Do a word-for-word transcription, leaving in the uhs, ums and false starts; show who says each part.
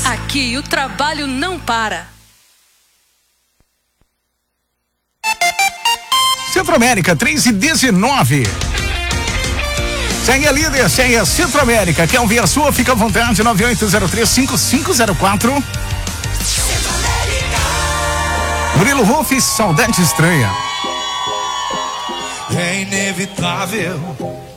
Speaker 1: Aqui o trabalho não para.
Speaker 2: Centro-América, três e dezenove. Segue a líder, segue a Centro-América. Quer ouvir a sua? Fica à vontade, nove oito zero três cinco cinco zero quatro. Murilo Ruf, Saudade Estranha.
Speaker 3: É inevitável